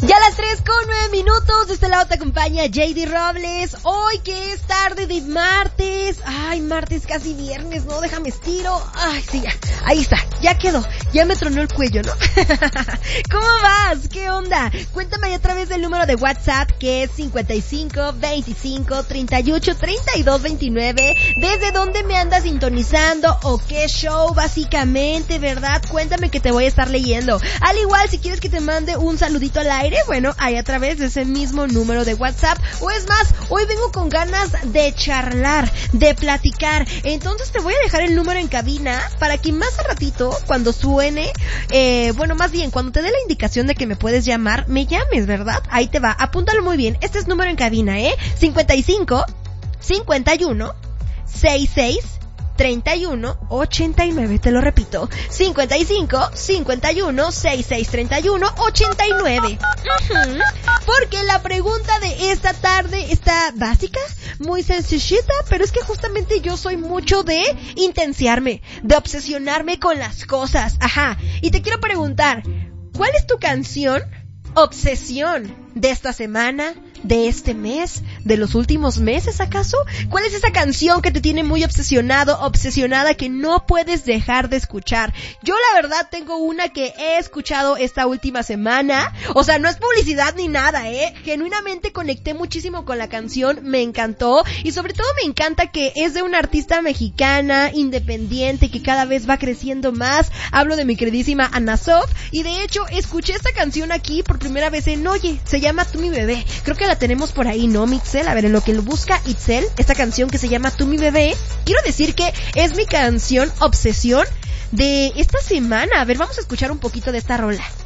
Ya a las 3:09 de este lado te acompaña JD Robles. Hoy que es tarde de martes. Ay, martes casi viernes, ¿no? Déjame estiro. Ay, sí, ya. Ahí está, ya quedó. Ya me tronó el cuello, ¿no? ¿Cómo vas? ¿Qué onda? Cuéntame a través del número de WhatsApp que es 55 25 38 32 29. ¿Desde dónde me andas sintonizando o qué show básicamente, verdad? Cuéntame que te voy a estar leyendo. Al igual, si quieres que te mande un saludito al aire, bueno, ahí a través de ese mismo número de WhatsApp. O es más, hoy vengo con ganas de charlar, de platicar. Entonces te voy a dejar el número en cabina para que más a ratito, cuando suene, bueno, más bien, cuando te dé la indicación de que me puedes llamar, me llames, ¿verdad? Ahí te va, apúntalo muy bien. Este es número en cabina, 55 51 66 31 89, te lo repito, 55 51 66 31 89. Porque la pregunta de esta tarde está básica, muy sencillita, pero es que justamente yo soy mucho de intensiarme, de obsesionarme con las cosas. Ajá, y te quiero preguntar, ¿cuál es tu canción obsesión de esta semana, de este mes, de los últimos meses acaso? ¿Cuál es esa canción que te tiene muy obsesionado, obsesionada, que no puedes dejar de escuchar? Yo la verdad tengo una que he escuchado esta última semana, o sea, no es publicidad ni nada, genuinamente conecté muchísimo con la canción, me encantó, y sobre todo me encanta que es de una artista mexicana, independiente, que cada vez va creciendo más. Hablo de mi queridísima Ana Sof, y de hecho escuché esta canción aquí por primera vez en Oye, se llama Tú mi bebé, creo que la tenemos por ahí, ¿no, Mitzel? A ver, en lo que lo busca Itzel, esta canción que se llama Tú mi bebé, quiero decir que es mi canción obsesión de esta semana. A ver, vamos a escuchar un poquito de esta rola.